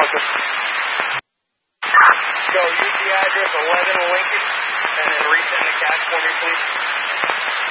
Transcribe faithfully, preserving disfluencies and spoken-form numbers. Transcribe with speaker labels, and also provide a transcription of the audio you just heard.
Speaker 1: Delta. So use the address eleven Lincoln and then resend the cash for me, please.